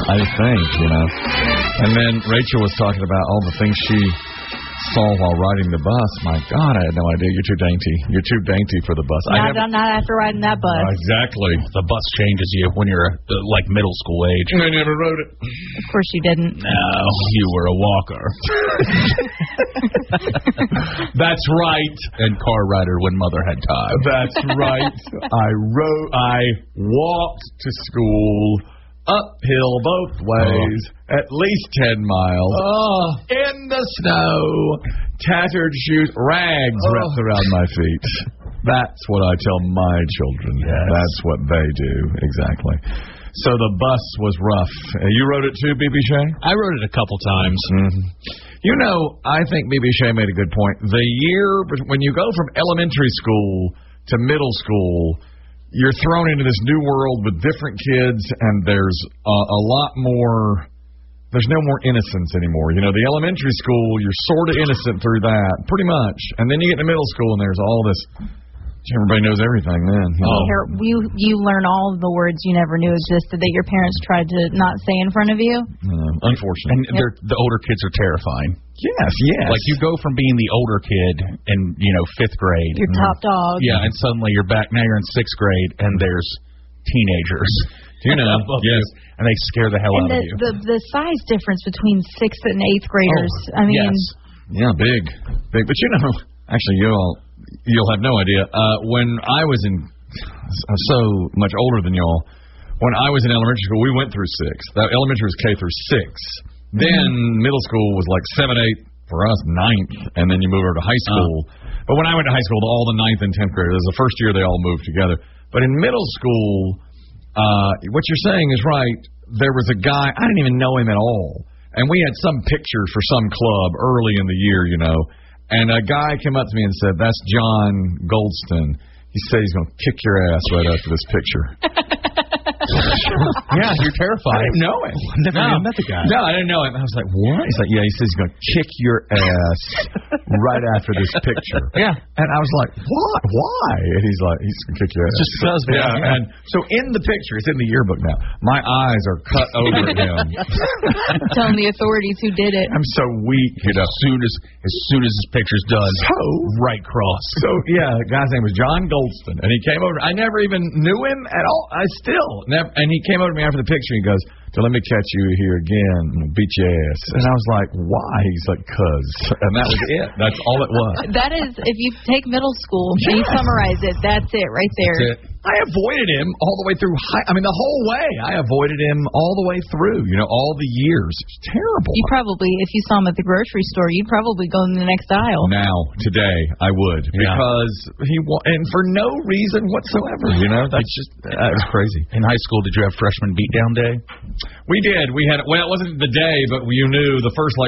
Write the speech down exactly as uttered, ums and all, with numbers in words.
I think, you know. And then Rachel was talking about all the things she saw while riding the bus. My God, I had no idea. You're too dainty. You're too dainty for the bus. Not, I never, not after riding that bus. Uh, exactly. The bus changes you when you're uh, like middle school age. I never rode it. Of course you didn't. No, you were a walker. That's right. And car rider when mother had time. That's right. I rode. I walked to school. Uphill both ways, oh. at least ten miles, oh. in the snow, tattered shoes, rags oh. wrapped around my feet. That's what I tell my children. Yes. That's what they do, exactly. So the bus was rough. Uh, you rode it too, B B. Shea? I rode it a couple times. Mm-hmm. You know, I think B B. Shea made a good point. The year, when you go from elementary school to middle school, you're thrown into this new world with different kids, and there's uh, a lot more, there's no more innocence anymore. You know, the elementary school, you're sort of innocent through that, pretty much. And then you get to middle school, and there's all this, everybody knows everything then. You know? You, you learn all of the words you never knew existed that your parents tried to not say in front of you. Uh, unfortunately. And yep. the older kids are terrifying. Yes, yes. Like, you go from being the older kid in, you know, fifth grade. You're top dog. Yeah, and suddenly you're back. Now you're in sixth grade, and there's teenagers. You know, yes. You, and they scare the hell and out the, of you. The, the size difference between sixth and eighth graders, oh, I mean. Yes. Yeah, big. Big. But, you know, actually, you'll, you'll have no idea. Uh, when I was in, I'm so much older than y'all, when I was in elementary school, we went through six. That elementary was K through six. Then middle school was like seven, eight, for us, ninth, and then you move over to high school. Uh, but when I went to high school, all the ninth and tenth graders, the first year they all moved together. But in middle school, uh, what you're saying is right. There was a guy, I didn't even know him at all. And we had some pictures for some club early in the year, you know. And a guy came up to me and said, "That's John Goldston." He said he's going to kick your ass right after this picture. Yeah, you're terrified. I didn't know him. Never no. even met the guy. No, I didn't know him. I was like, what? He's like, yeah, he says he's going to kick your ass right after this picture. Yeah. And I was like, what? Why? And he's like, he's going to kick your ass. Just because, man. Yeah, yeah. And so in the picture, it's in the yearbook now, my eyes are cut over at him. Telling the authorities who did it. I'm so weak, you know. As soon as, as soon as this picture's done, so, right cross. So, yeah, the guy's name was John Goldston. And he came over. I never even knew him at all. I still never. And he came over to me after the picture. He goes, "So let me catch you here again and beat your ass." And I was like, "Why?" He's like, "Cause." And that was it. That's all it was. That is, if you take middle school and you summarize it, that's it right there. That's it. I avoided him all the way through high. I mean, the whole way. I avoided him all the way through. You know, all the years. It's terrible. You probably, if you saw him at the grocery store, you'd probably go in the next aisle. Now, today, I would yeah. because he wa- and for no reason whatsoever. You know, that's just that was crazy. In high school, did you have freshman beatdown day? We did. We had. Well, it wasn't the day, but you knew the first like.